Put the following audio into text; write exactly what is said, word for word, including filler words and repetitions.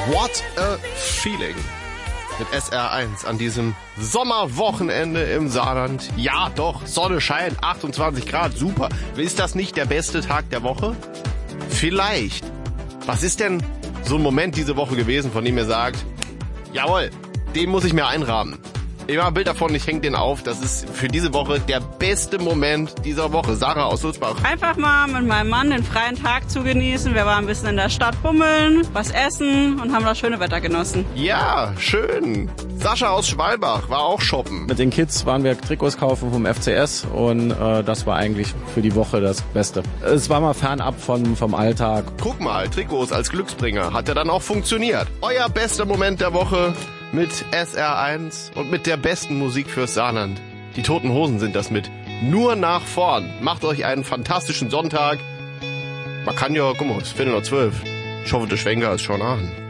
What a Feeling mit S R eins an diesem Sommerwochenende im Saarland. Ja, doch, Sonne scheint, achtundzwanzig Grad, super. Ist das nicht der beste Tag der Woche? Vielleicht. Was ist denn so ein Moment diese Woche gewesen, von dem ihr sagt, jawohl, den muss ich mir einrahmen? Ich mache ein Bild davon, ich hänge den auf. Das ist für diese Woche der beste Moment dieser Woche. Sarah aus Sulzbach. Einfach mal mit meinem Mann den freien Tag zu genießen. Wir waren ein bisschen in der Stadt bummeln, was essen und haben das schöne Wetter genossen. Ja, schön. Sascha aus Schwalbach war auch shoppen. Mit den Kids waren wir Trikots kaufen vom F C S und äh, das war eigentlich für die Woche das Beste. Es war mal fernab von, vom Alltag. Guck mal, Trikots als Glücksbringer. Hat ja dann auch funktioniert. Euer bester Moment der Woche mit S R eins und mit der besten Musik fürs Saarland. Die Toten Hosen sind das mit Nur nach vorn. Macht euch einen fantastischen Sonntag. Man kann ja, guck mal, es ist Viertel nach zwölf. Ich hoffe, der Schwenker ist schon an.